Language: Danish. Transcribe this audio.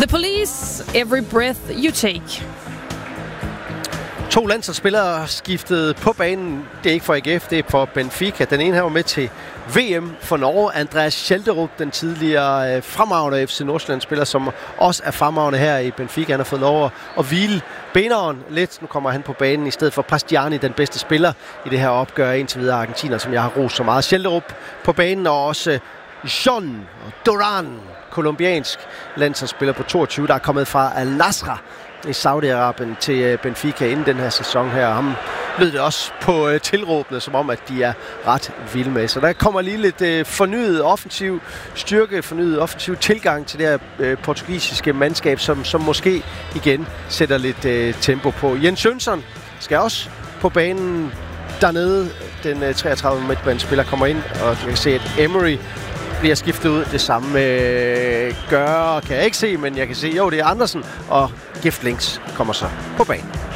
The Police, Every Breath You Take. 2 landsholdsspillere skiftede på banen. Det er ikke for AGF, det er for Benfica. Den ene her var med til VM for Norge. Andreas Schelderup, den tidligere fremragende FC Nordsjælland-spiller, som også er fremragende her i Benfica. Han har fået lov at hvile beneren lidt. Nu kommer han på banen i stedet for Prastiani, den bedste spiller i det her opgør indtil videre argentiner, som jeg har rost så meget. Schelderup på banen, og også John Duran, kolumbiansk landsholdsspiller på 22, der er kommet fra Al-Nassr i Saudi-Arabien til Benfica inden den her sæson her. Ham lød det også på tilråbene, som om, at de er ret vilde med. Så der kommer lige lidt fornyet offensiv styrke, fornyet offensiv tilgang til det her portugisiske mandskab, som måske igen sætter lidt tempo på. Jens Jønsson skal også på banen dernede. Den 33 midtbanespiller kommer ind, og jeg kan se, at Emery bliver skiftet ud. Det samme gør kan jeg ikke se, men jeg kan se, jo, det er Andersen, og Gift Links kommer så på banen.